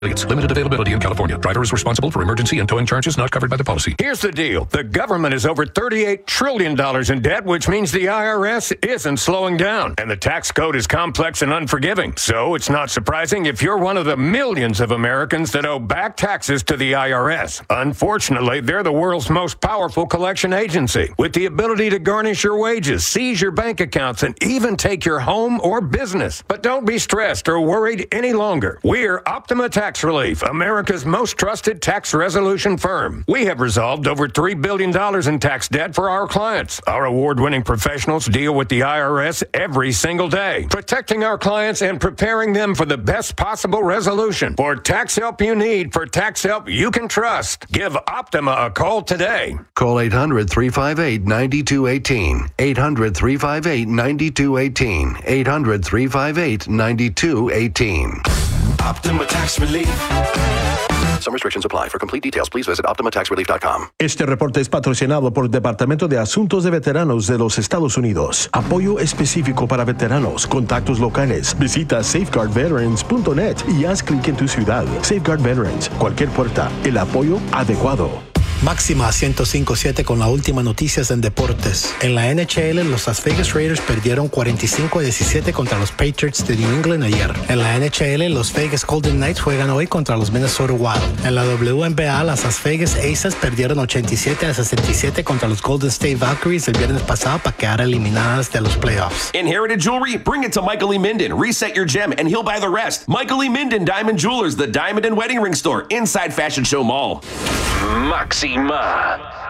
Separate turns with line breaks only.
It's limited availability in California. Driver is responsible for emergency and towing charges not covered by the policy.
Here's the deal. The government is over $38 trillion in debt, which means the IRS isn't slowing down. And the tax code is complex and unforgiving. So it's not surprising if you're one of the millions of Americans that owe back taxes to the IRS. Unfortunately, they're the world's most powerful collection agency, with the ability to garnish your wages, seize your bank accounts, and even take your home or business. But don't be stressed or worried any longer. We're Optima Tax Relief, America's most trusted tax resolution firm. We have resolved over $3 billion in tax debt for our clients. Our award-winning professionals deal with the IRS every single day, protecting our clients and preparing them for the best possible resolution. For tax help you need, for tax help you can trust, give Optima a call today.
Call 800-358-9218. 800-358-9218. 800-358-9218.
Optima Tax Relief.
Some restrictions apply. For complete details, please visit OptimaTaxRelief.com.
Este reporte es patrocinado por el Departamento de Asuntos de Veteranos de los Estados Unidos. Apoyo específico para veteranos. Contactos locales. Visita safeguardveterans.net y haz clic en tu ciudad. Safeguard Veterans. Cualquier puerta. El apoyo adecuado.
Máxima 105.7 con las últimas noticias en deportes. En la NHL, los Las Vegas Raiders perdieron 45-17 contra los Patriots de New England ayer. En la NHL, los Vegas Golden Knights juegan hoy contra los Minnesota Wild. En la WNBA, las Las Vegas Aces perdieron 87-67 contra los Golden State Valkyries el viernes pasado para quedar eliminadas de los playoffs.
Inherited jewelry? Bring it to Michael E. Minden. Reset your gem and he'll buy the rest. Michael E. Minden Diamond Jewelers, the diamond and wedding ring store inside Fashion Show Mall.
Maxima.